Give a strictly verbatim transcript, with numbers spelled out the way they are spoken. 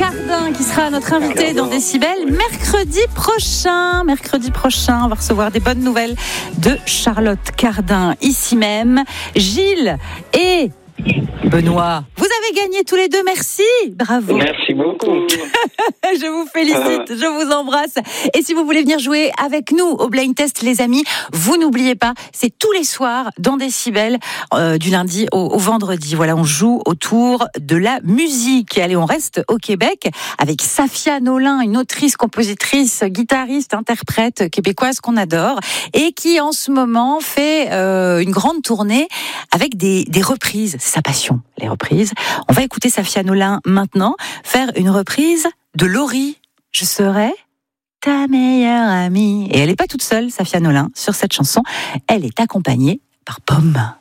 Cardin qui sera notre invité dans Décibel mercredi prochain. Mercredi prochain, on va recevoir des bonnes nouvelles de Charlotte Cardin ici même. Gilles et Benoît, vous avez gagné tous les deux, merci, bravo. Merci beaucoup. Je vous félicite, je vous embrasse. Et si vous voulez venir jouer avec nous au Blind Test, les amis, vous n'oubliez pas, c'est tous les soirs dans Décibel, euh, du lundi au, au vendredi. Voilà, on joue autour de la musique. Allez, on reste au Québec avec Safia Nolin, une autrice, compositrice, guitariste, interprète québécoise qu'on adore et qui en ce moment fait euh, une grande tournée avec des, des reprises. C'est sa passion, les reprises. On va écouter Safia Nolin maintenant faire une reprise de Laurie. Je serai ta meilleure amie. Et elle n'est pas toute seule, Safia Nolin, sur cette chanson. Elle est accompagnée par Pomme.